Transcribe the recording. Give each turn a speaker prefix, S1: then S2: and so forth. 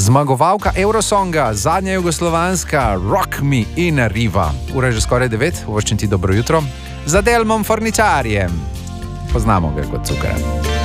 S1: Zmagovalka Eurosonga, zadnja jugoslovanska, Rock Me in Riva. Ura je že skoraj 9, voščem ti dobro jutro. Za Delmom Forničarjem. Poznamo ga kot cukra.